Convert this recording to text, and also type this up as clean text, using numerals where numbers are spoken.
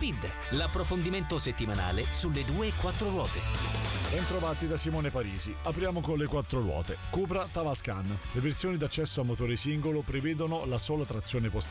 Speed, l'approfondimento settimanale sulle 2 e 4 ruote. Bentrovati da Simone Parisi. Apriamo con le 4 ruote. Cupra Tavascan. Le versioni d'accesso a motore singolo prevedono la sola trazione posteriore